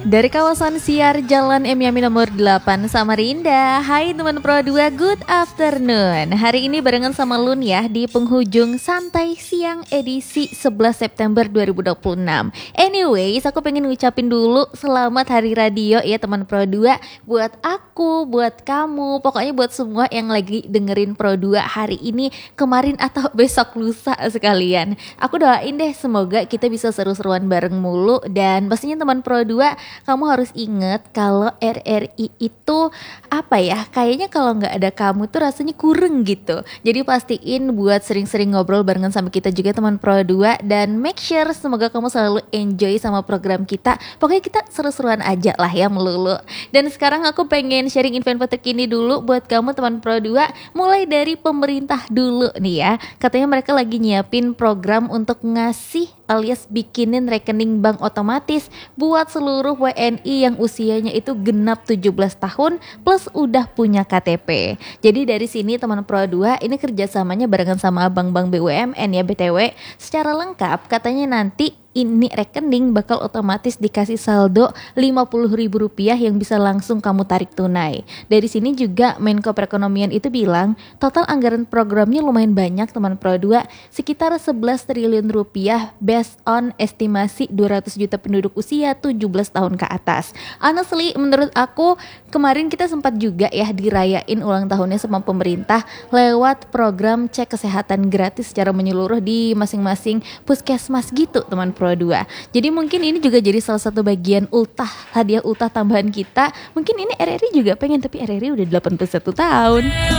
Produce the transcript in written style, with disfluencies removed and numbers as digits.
Dari kawasan Siar Jalan M Yamin nomor 8 Samarinda. Hai teman Pro 2, good afternoon. Hari ini barengan sama Lun ya di penghujung santai siang edisi 11 September 2026. Anyways, aku pengen ngucapin dulu selamat hari radio ya teman Pro 2. Buat aku, buat kamu, pokoknya buat semua yang lagi dengerin Pro 2 hari ini, kemarin atau besok lusa sekalian. Aku doain deh semoga kita bisa seru-seruan bareng mulu. Dan pastinya teman Pro 2, kamu harus ingat kalau RRI itu apa ya, kayaknya kalau nggak ada kamu tuh rasanya kurang gitu. Jadi pastiin buat sering-sering ngobrol barengan sama kita juga teman Pro 2. Dan make sure semoga kamu selalu enjoy sama program kita. Pokoknya kita seru-seruan aja lah ya melulu. Dan sekarang aku pengen sharing info-info terkini dulu buat kamu teman Pro 2. Mulai dari pemerintah dulu nih ya. Katanya mereka lagi nyiapin program untuk ngasih alias bikinin rekening bank otomatis buat seluruh WNI yang usianya itu genap 17 tahun plus udah punya KTP. Jadi dari sini teman Pro 2 ini kerjasamanya barengan sama bank-bank BUMN ya BTW. Secara lengkap katanya nanti ini rekening bakal otomatis dikasih saldo Rp50.000 yang bisa langsung kamu tarik tunai. Dari sini juga Menko Perekonomian itu bilang total anggaran programnya lumayan banyak teman Pro 2, sekitar 11 triliun rupiah based on estimasi 200 juta penduduk usia 17 tahun ke atas. Honestly menurut aku kemarin kita sempat juga ya dirayain ulang tahunnya sama pemerintah lewat program cek kesehatan gratis secara menyeluruh di masing-masing puskesmas gitu teman Pro 2. Jadi mungkin ini juga jadi salah satu bagian hadiah ultah tambahan kita. Mungkin ini RRI juga pengen, tapi RRI udah 81 tahun.